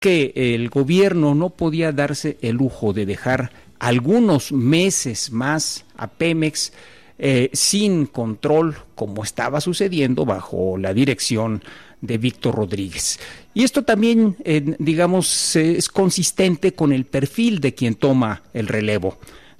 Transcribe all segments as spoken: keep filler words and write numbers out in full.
que el gobierno no podía darse el lujo de dejar algunos meses más a Pemex eh, sin control, como estaba sucediendo bajo la dirección de Víctor Rodríguez. Y esto también, eh, digamos, eh, es consistente con el perfil de quien toma el relevo,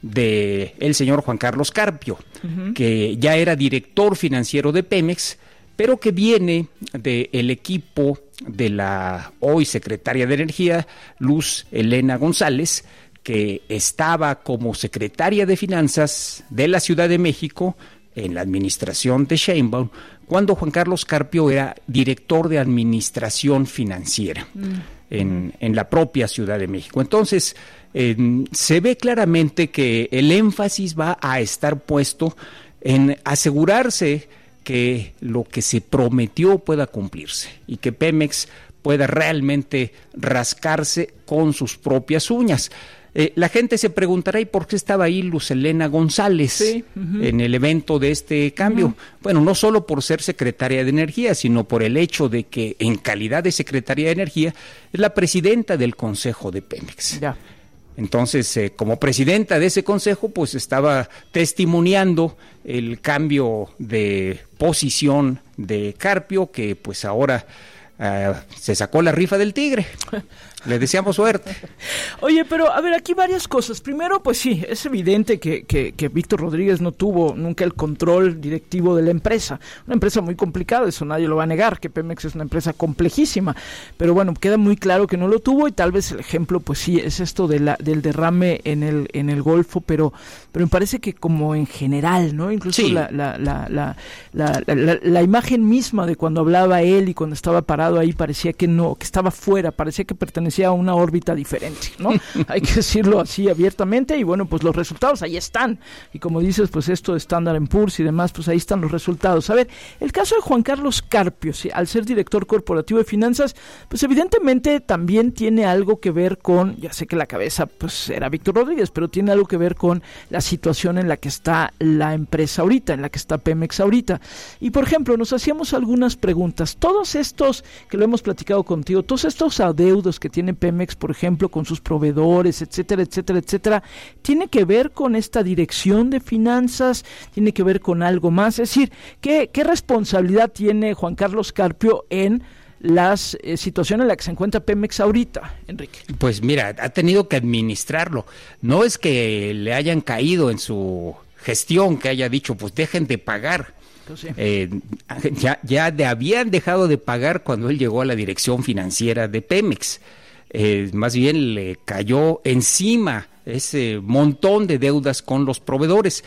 de el señor Juan Carlos Carpio, uh-huh. que ya era director financiero de Pemex, pero que viene del equipo de la hoy secretaria de Energía, Luz Helena González, que estaba como secretaria de Finanzas de la Ciudad de México en la administración de Sheinbaum, cuando Juan Carlos Carpio era director de Administración Financiera mm. en, en la propia Ciudad de México. Entonces, eh, se ve claramente que el énfasis va a estar puesto en asegurarse que lo que se prometió pueda cumplirse y que Pemex pueda realmente rascarse con sus propias uñas. Eh, la gente se preguntará, ¿y por qué estaba ahí Luz Helena González sí, uh-huh. en el evento de este cambio? Uh-huh. Bueno, no solo por ser secretaria de Energía, sino por el hecho de que en calidad de secretaria de Energía es la presidenta del Consejo de Pemex. Ya. Entonces, eh, como presidenta de ese consejo, pues estaba testimoniando el cambio de posición de Carpio, que pues ahora uh, se sacó la rifa del tigre. Le deseamos suerte. Oye, pero a ver, aquí varias cosas. Primero, pues sí, es evidente que, que, que Víctor Rodríguez no tuvo nunca el control directivo de la empresa. Una empresa muy complicada, eso nadie lo va a negar, que Pemex es una empresa complejísima. Pero bueno, queda muy claro que no lo tuvo y tal vez el ejemplo, pues sí, es esto de la, del derrame en el en el Golfo, pero pero me parece que como en general, ¿no? Incluso sí. la, la, la, la, la, la, la, la imagen misma de cuando hablaba él y cuando estaba parado ahí parecía que no, que estaba fuera, parecía que pertenecía a una órbita diferente, ¿no? Hay que decirlo así abiertamente y bueno, pues los resultados ahí están. Y como dices, pues esto de Standard and Poor's y demás, pues ahí están los resultados. A ver, el caso de Juan Carlos Carpio, ¿sí? Al ser director corporativo de finanzas, pues evidentemente también tiene algo que ver con, ya sé que la cabeza pues era Víctor Rodríguez, pero tiene algo que ver con la situación en la que está la empresa ahorita, en la que está Pemex ahorita. Y por ejemplo, nos hacíamos algunas preguntas. Todos estos, que lo hemos platicado contigo, todos estos adeudos que tiene Pemex, por ejemplo, con sus proveedores, etcétera, etcétera, etcétera, tiene que ver con esta dirección de finanzas, tiene que ver con algo más. Es decir, ¿qué, qué responsabilidad tiene Juan Carlos Carpio en la eh, situación en la que se encuentra Pemex ahorita, Enrique? Pues mira, ha tenido que administrarlo. No es que le hayan caído en su gestión, que haya dicho, pues dejen de pagar. Sí. Eh, ya, ya de, habían dejado de pagar cuando él llegó a la dirección financiera de Pemex. Eh, más bien le cayó encima ese montón de deudas con los proveedores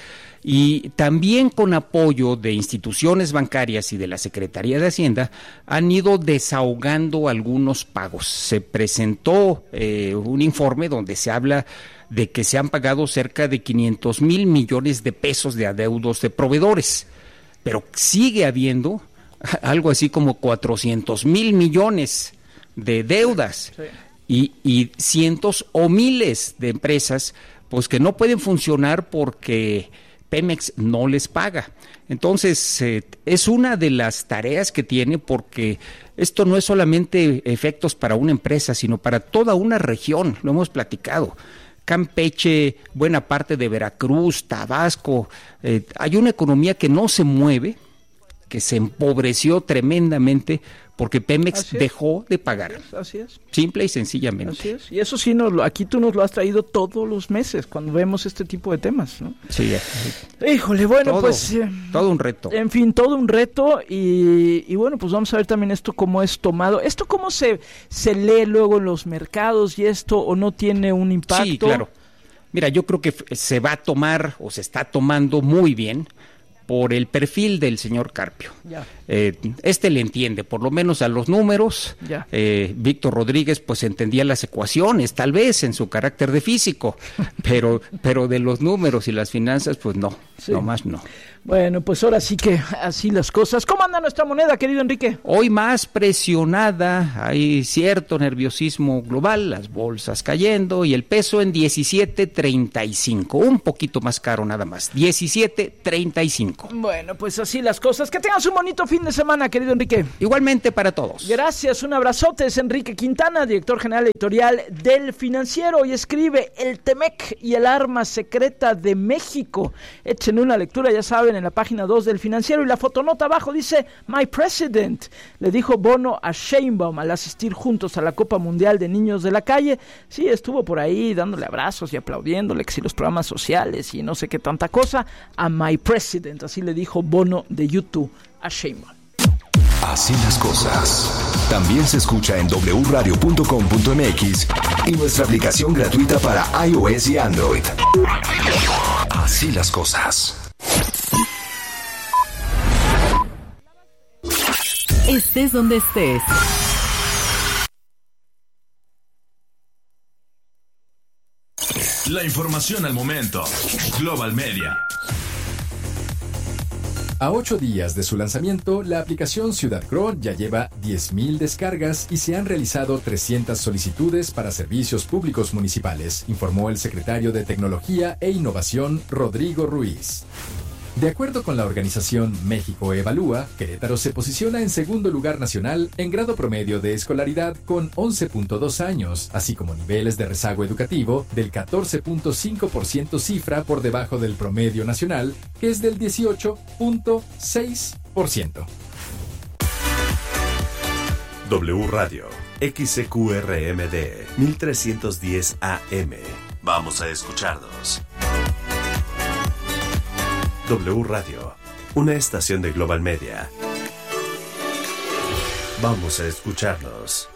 y también con apoyo de instituciones bancarias y de la Secretaría de Hacienda han ido desahogando algunos pagos. Se presentó eh, un informe donde se habla de que se han pagado cerca de quinientos mil millones de pesos de adeudos de proveedores, pero sigue habiendo algo así como cuatrocientos mil millones de deudas. Sí. Y, y cientos o miles de empresas pues que no pueden funcionar porque Pemex no les paga. Entonces eh, es una de las tareas que tiene, porque esto no es solamente efectos para una empresa, sino para toda una región, lo hemos platicado. Campeche, buena parte de Veracruz, Tabasco, eh, hay una economía que no se mueve, que se empobreció tremendamente porque Pemex dejó de pagar. Así es, así es. Simple y sencillamente. Así es. Y eso sí, nos lo, aquí tú nos lo has traído todos los meses cuando vemos este tipo de temas, ¿no? Sí. Híjole, bueno, todo, pues... Eh, todo un reto. En fin, todo un reto y, y bueno, pues vamos a ver también esto cómo es tomado. ¿Esto cómo se, se lee luego en los mercados y esto o no tiene un impacto? Sí, claro. Mira, yo creo que se va a tomar o se está tomando muy bien por el perfil del señor Carpio. Ya. Eh, este le entiende, por lo menos a los números. Ya. Eh, Víctor Rodríguez pues entendía las ecuaciones, tal vez en su carácter de físico, pero, pero de los números y las finanzas, pues no, sí. Nomás no. Bueno, pues ahora sí que así las cosas. ¿Cómo anda nuestra moneda, querido Enrique? Hoy más presionada, hay cierto nerviosismo global, las bolsas cayendo y el peso en diecisiete treinta y cinco, un poquito más caro nada más, diecisiete treinta y cinco. Bueno, pues así las cosas. Que tengas un bonito fin de semana, querido Enrique. Igualmente para todos. Gracias, un abrazote. Es Enrique Quintana, director general editorial del Financiero, y escribe El Temec y el arma secreta de México. Echen una lectura, ya saben, en la página dos del Financiero, y la fotonota abajo dice My President, le dijo Bono a Sheinbaum al asistir juntos a la Copa Mundial de Niños de la Calle. Sí, estuvo por ahí dándole abrazos y aplaudiéndole, que si los programas sociales y no sé qué tanta cosa, a My President, así le dijo Bono de YouTube a Sheinbaum. Así las cosas. También se escucha en doble u radio punto com punto m x y nuestra aplicación gratuita para iOS y Android. Así las cosas. Estés donde estés. La información al momento. Global Media. A ocho días de su lanzamiento, la aplicación Ciudad Cro ya lleva diez mil descargas y se han realizado trescientas solicitudes para servicios públicos municipales, informó el secretario de Tecnología e Innovación, Rodrigo Ruiz. De acuerdo con la organización México Evalúa, Querétaro se posiciona en segundo lugar nacional en grado promedio de escolaridad con once punto dos años, así como niveles de rezago educativo del catorce punto cinco por ciento, cifra por debajo del promedio nacional, que es del dieciocho punto seis por ciento. W Radio, X C Q R M D, mil trescientos diez A M. Vamos a escucharnos. W Radio, una estación de Global Media. Vamos a escucharnos.